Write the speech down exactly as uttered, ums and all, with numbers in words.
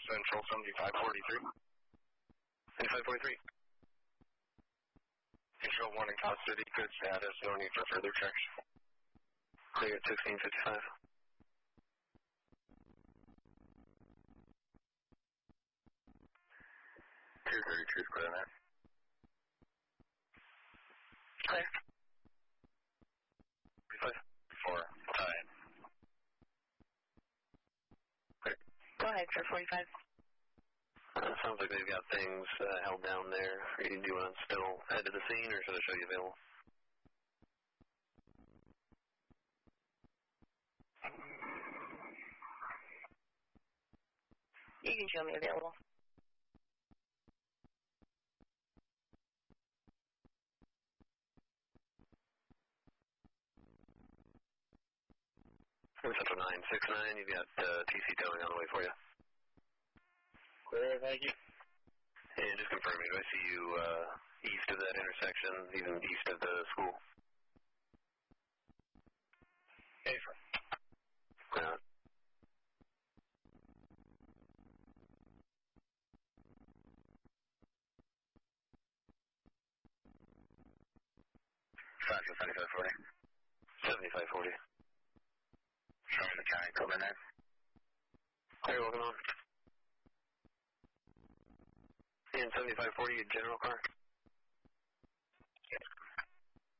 Central seventy-five forty-three. seventy-five forty-three. Control one in Cloud City, good status, no need for further checks. Clear at sixteen fifty-five. two thirty-two is clear now. Clear. forty-five. Four, time. Clear. Go ahead for forty-five. Uh, sounds like they've got things uh, held down there. Do you want to still head to the scene, or should I show you available? You can show me available. Central nine six nine, you've got uh, T C towing on the way for you. Clear, thank you. And just confirming, do I see you uh, east of that intersection, even east of the school? Hey, sir. Uh, Central seventy-five forty. seventy-five forty. Showing the county code in there. Clear, welcome on. And seventy-five forty, general car?